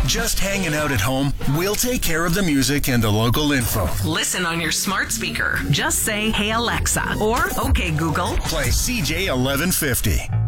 Just hanging out at home? We'll take care of the music and the local info. Listen on your smart speaker. Just say, "Hey Alexa," or "Okay Google." Play CJ 1150.